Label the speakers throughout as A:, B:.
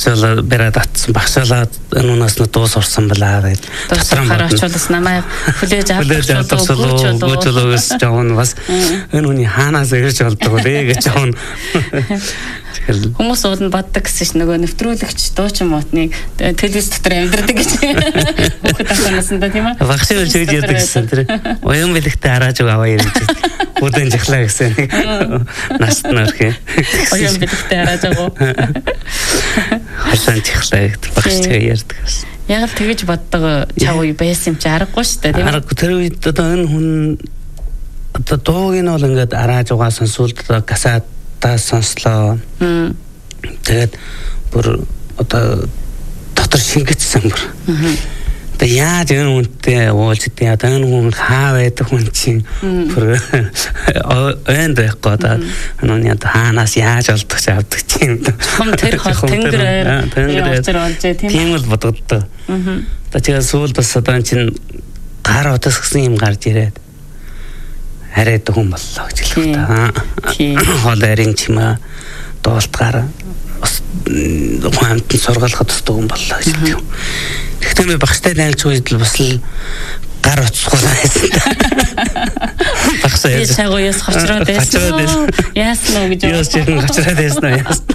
A: багшаалаа бараад атсан багшаалаа энүүнээс нь дуус орсон балаа гэж
B: дотроо очиулс намайг хүлээж
A: авч жаавн бас энүүний хаанаас ирж болдог вэ гэж жаавн
B: хүмүүс уулын баддаг гэсэн чинь нөгөө нэвтрүүлэгч дуучин мотныг телевиз дотор амьдэрдэг гэж хүүхэд асуунасанда тийм ээ
A: багшаа ч үгүй яадаг гэсэн тэр уян бэлэгтээ арааж аваа ярьж бүдэн жахлаа гэсэн наст нөрхий
B: уян бэлэгтээ арааж аваа
A: хашаан жахлаа гэдэг багштай ярьдаг гэсэн
B: яг л тэгэж боддог чав уу байсан юм чи аргагүй шүү дээ тийм ээ
A: аргагүй тэр үед одоо энэ хүн одоо дууг нь бол ингээд арааж угаасан сүлд гасаад сонслоо. Тэгээд бүр одоо дотор шингэцсэн бүр. Одоо яаж энэ үнтэй уулж дээ одоо энэ хүн хаа байдаг хүн чинь бүр энд байхгүй одоо нүний хаанаас яаж олдох ч авдаг чинь.
B: Хом тэр хол тэнгэр
A: тийм л бодогддог. Одоо тэгээд сүүл бас одоо чинь гар утасгсан юм гарч ирээд хараад хүн боллоо гэж хэлэх та. Хол арин чимээ дуултгаар бас хамтан сургалахад тусдаг хүн боллоо гэж хэлдэг. Тэгтээ би багштай дайлж үед л бас л гар утсахгүй байсан. Багшаа яаж
B: чагууяас хочроод байсан. Яасан уу гэж
A: яас чихэн хочроод байсан уу яас.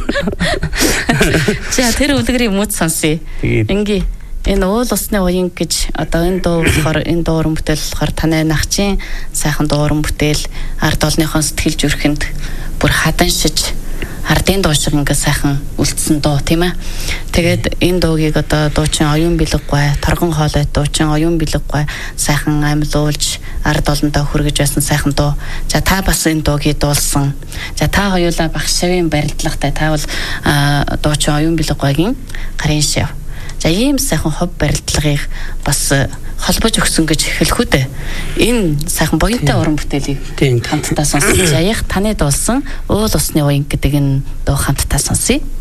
B: За тэр үлгэрийн мөд сонсъё. Ингээ энэ уул усны уян гэж одоо энэ дуу болохоор энэ дууран бүтээл болохоор танай нахчин сайхан дууран бүтээл ард олныхон сэтгэл зүрхэнд бүр хаданшиж ардын дуу шиг ингээ сайхан үлдсэн дуу тийм ээ. Тэгээд энэ дуугийг одоо дуучин оюун бэлэггүй торгон хоолой дуучин оюун бэлэггүй сайхан амьлуулж ард олонтой хүргэж байсан сайхан дуу. За та бас энэ дуугийг дуулсан. За та хоёулаа багшавын барилдлагатай та бол дуучин оюун бэлэггүйгийн гарын шав. За ийм сайхан хов барилдлагыг бас холбож өгсөн гэж хэлэх үү дээ. Энэ сайхан буянтай уран бүтээлийг хамтдаа сонсож яах таны дуулсан уул усны уян гэдэг энэ дуу хамтдаа сонсъё.